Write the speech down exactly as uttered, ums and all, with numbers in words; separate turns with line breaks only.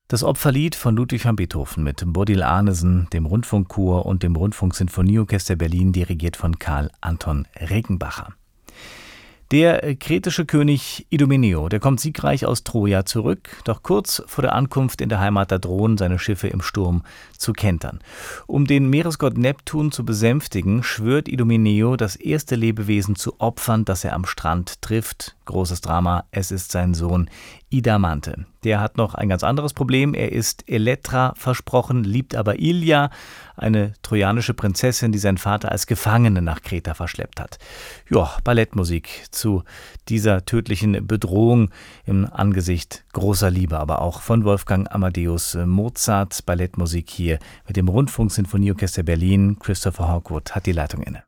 Das Opferlied von Ludwig van Beethoven mit Bodil Arnesen, dem Rundfunkchor und dem Rundfunksinfonieorchester Berlin, dirigiert von Karl Anton Regenbacher. Der kretische König Idomeneo, der kommt siegreich aus Troja zurück, doch kurz vor der Ankunft in der Heimat, da drohen seine Schiffe im Sturm zu kentern. Um den Meeresgott Neptun zu besänftigen, schwört Idomeneo, das erste Lebewesen zu opfern, das er am Strand trifft. Großes Drama, es ist sein Sohn Idamante. Der hat noch ein ganz anderes Problem. Er ist Elektra versprochen, liebt aber Ilia, eine trojanische Prinzessin, die sein Vater als Gefangene nach Kreta verschleppt hat. Ja, Ballettmusik zu dieser tödlichen Bedrohung im Angesicht großer Liebe, aber auch von Wolfgang Amadeus Mozart. Ballettmusik hier mit dem Rundfunksinfonieorchester Berlin. Christopher Hawkwood hat die Leitung inne.